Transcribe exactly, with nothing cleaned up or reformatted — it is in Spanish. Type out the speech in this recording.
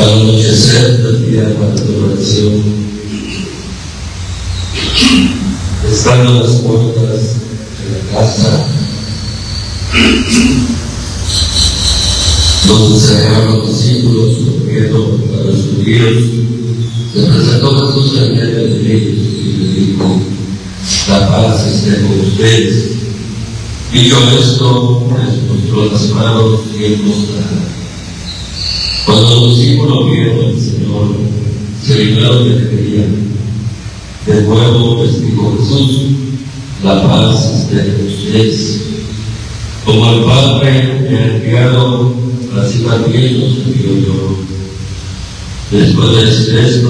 Al anochecer del día para tu oración, estando a las puertas de la casa donde se dejaron los discípulos corriendo para los judíos, se presentó Jesús en medio de ellos y les dijo: la paz esté con ustedes. Dicho esto, les mostró las manos y el costado. Cuando los discípulos vieron al Señor, se libraron de creían. De nuevo les dijo Jesús: la paz esté con ustedes. Como el Padre me ha enviado, así también los envío yo. Después de decir esto,